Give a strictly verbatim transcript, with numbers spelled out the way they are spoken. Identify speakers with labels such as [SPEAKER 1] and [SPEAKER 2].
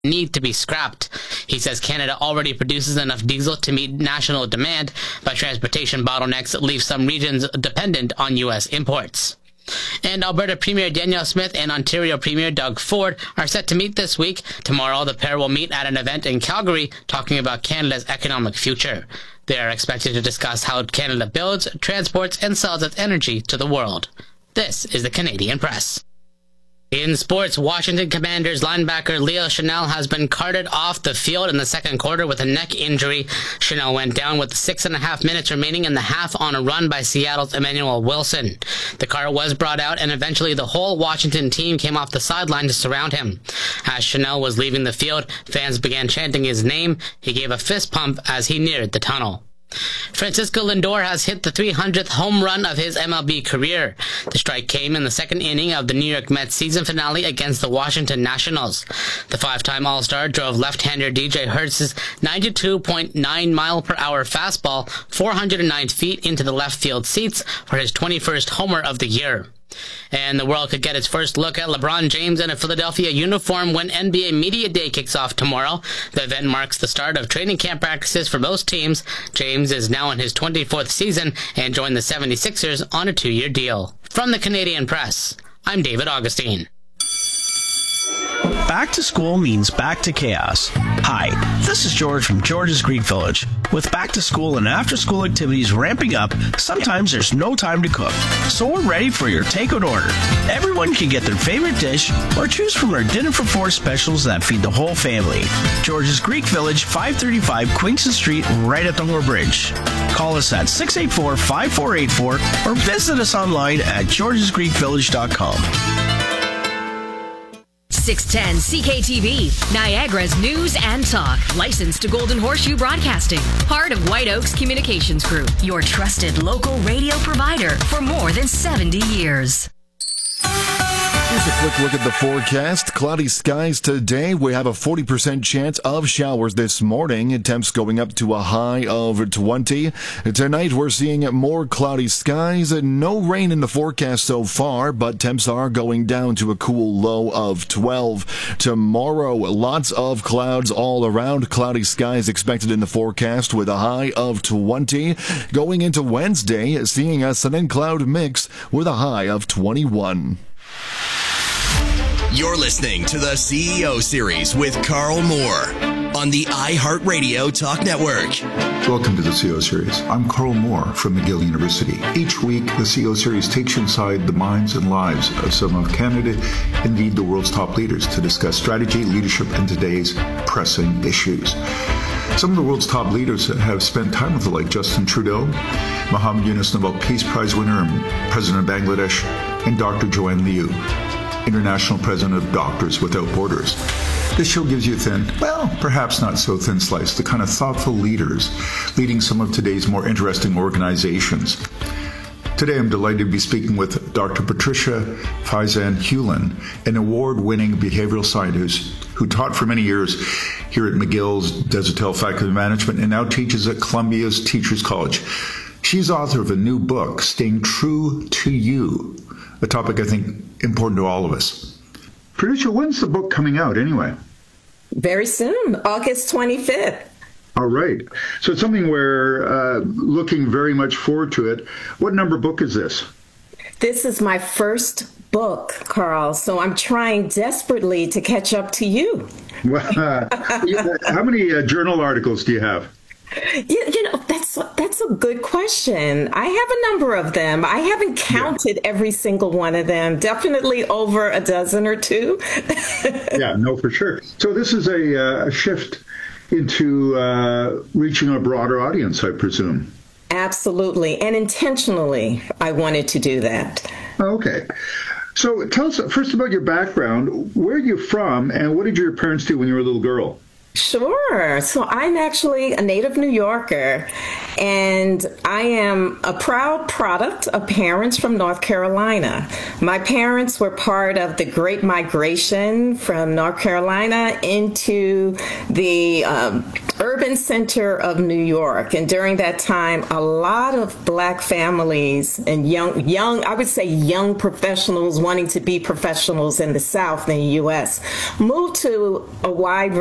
[SPEAKER 1] need to be scrapped. He says Canada already produces enough diesel to meet national demand, but transportation bottlenecks leave some regions dependent on U S imports. And Alberta Premier Danielle Smith and Ontario Premier Doug Ford are set to meet this week. Tomorrow, the pair will meet at an event in Calgary talking about Canada's economic future. They are expected to discuss how Canada builds, transports, and sells its energy to the world. This is the Canadian Press. In sports, Washington Commanders linebacker Leo Chenal has been carted off the field in the second quarter with a neck injury. Chenal went down with six and a half minutes remaining in the half on a run by Seattle's Emmanuel Wilson. The car was brought out, and eventually the whole Washington team came off the sideline to surround him. As Chenal was leaving the field, fans began chanting his name. He gave a fist pump as he neared the tunnel. Francisco Lindor has hit the three hundredth home run of his M L B career. The strike came in the second inning of the New York Mets season finale against the Washington Nationals. The five-time All-Star drove left-hander D J Hertz's ninety-two point nine mile per hour fastball four hundred nine feet into the left field seats for his twenty-first homer of the year. And the world could get its first look at LeBron James in a Philadelphia uniform when N B A Media Day kicks off tomorrow. The event marks the start of training camp practices for most teams. James is now in his twenty-fourth season and joined the seventy-sixers on a two-year deal. From the Canadian Press, I'm David Augustine.
[SPEAKER 2] Back to school means back to chaos. Hi, this is George from George's Greek Village. With back to school and after school activities ramping up, sometimes there's no time to cook. So we're ready for your takeout order. Everyone can get their favorite dish or choose from our dinner for four specials that feed the whole family. George's Greek Village, five thirty-five Queenston Street, right at the Dungar Bridge. Call us at six eight four, five four eight four or visit us online at georges greek village dot com.
[SPEAKER 3] six ten C K T V, Niagara's news and talk. Licensed to Golden Horseshoe Broadcasting. Part of White Oaks Communications Group. Your trusted local radio provider for more than seventy years.
[SPEAKER 4] Here's a quick look at the forecast. Cloudy skies today. We have a forty percent chance of showers this morning. Temps going up to a high of twenty. Tonight we're seeing more cloudy skies. No rain in the forecast so far, but temps are going down to a cool low of twelve. Tomorrow, lots of clouds all around. Cloudy skies expected in the forecast with a high of twenty. Going into Wednesday, seeing a sun and cloud mix with a high of twenty-one.
[SPEAKER 5] You're listening to the C E O Series with Carl Moore on the iHeartRadio Talk Network.
[SPEAKER 6] Welcome to the C E O Series. I'm Carl Moore from McGill University. Each week, the C E O Series takes you inside the minds and lives of some of Canada, indeed the world's top leaders, to discuss strategy, leadership, and today's pressing issues. Some of the world's top leaders have spent time with the like Justin Trudeau, Muhammad Yunus Nobel Peace Prize winner and President of Bangladesh, and Doctor Joanne Liu, International President of Doctors Without Borders. This show gives you a thin, well, perhaps not so thin slice, the kind of thoughtful leaders leading some of today's more interesting organizations. Today I'm delighted to be speaking with Doctor Patricia Faizan-Hewlin, an award-winning behavioral scientist who taught for many years here at McGill's Desertelle Faculty of Management and now teaches at Columbia's Teachers College. She's author of a new book, Staying True to You, a topic I think important to all of us. Patricia, when's the book coming out anyway?
[SPEAKER 7] Very soon, August twenty-fifth.
[SPEAKER 6] All right. So it's something we're uh, looking very much forward to it. What number book is this?
[SPEAKER 7] This is my first book, Carl, so I'm trying desperately to catch up to you.
[SPEAKER 6] Well, uh, how many uh, journal articles do you have?
[SPEAKER 7] You, you know, that's that's a good question. I have a number of them. I haven't counted yeah. every single one of them. Definitely over a dozen or two.
[SPEAKER 6] Yeah, no, for sure. So this is a, uh, a shift into uh, reaching a broader audience, I presume.
[SPEAKER 7] Absolutely. And intentionally, I wanted to do that.
[SPEAKER 6] Okay. So tell us first about your background. Where are you from, and what did your parents do when you were a little girl?
[SPEAKER 7] Sure. So I'm actually a native New Yorker, and I am a proud product of parents from North Carolina. My parents were part of the Great Migration from North Carolina into the um, urban center of New York. And during that time, a lot of Black families and young, young, I would say young professionals wanting to be professionals in the South in the U S moved to a wide